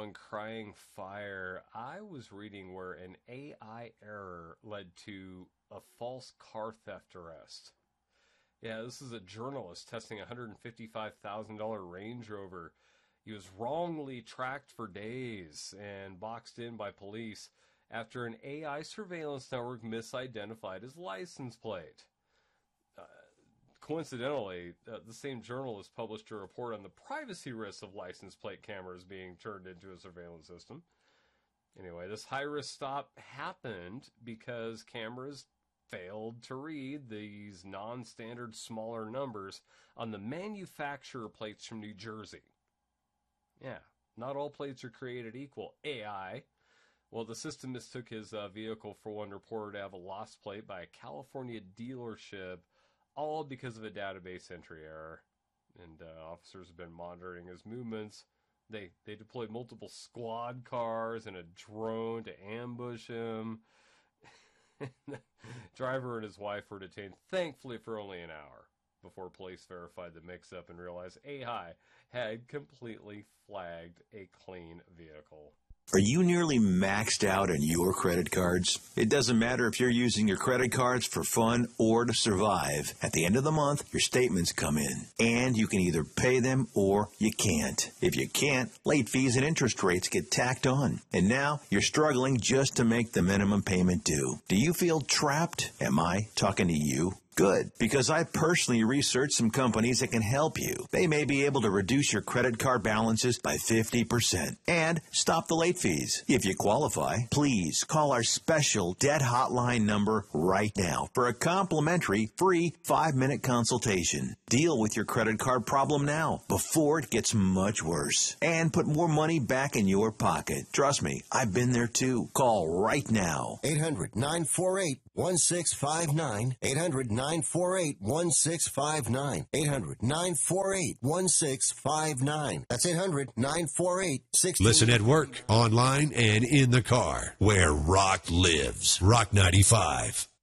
on Crying Fire, I was reading where an AI error led to a false car theft arrest. Yeah, this is a journalist testing a $155,000 Range Rover. He was wrongly tracked for days and boxed in by police after an AI surveillance network misidentified his license plate. Coincidentally, the same journalist published a report on the privacy risks of license plate cameras being turned into a surveillance system. Anyway, this high-risk stop happened because cameras failed to read these non-standard smaller numbers on the manufacturer plates from New Jersey. Yeah, not all plates are created equal. AI. Well, the system mistook his vehicle for one reported to have a lost plate by a California dealership, all because of a database entry error. And officers have been monitoring his movements. They deployed multiple squad cars and a drone to ambush him. The driver and his wife were detained, thankfully, for only an hour before police verified the mix-up and realized AI had completely flagged a clean vehicle. Are you nearly maxed out on your credit cards? It doesn't matter if you're using your credit cards for fun or to survive. At the end of the month, your statements come in, and you can either pay them or you can't. If you can't, late fees and interest rates get tacked on. And now you're struggling just to make the minimum payment due. Do you feel trapped? Am I talking to you? Good, because I personally researched some companies that can help you. They may be able to reduce your credit card balances by 50% and stop the late fees. If you qualify, please call our special debt hotline number right now for a complimentary free 5-minute consultation. Deal with your credit card problem now before it gets much worse and put more money back in your pocket. Trust me, I've been there too. Call right now. 800-948-1659. 800-948-1659. 800-948-1659. That's 800-948-1659. Listen at work, online, and in the car, where rock lives. Rock 95.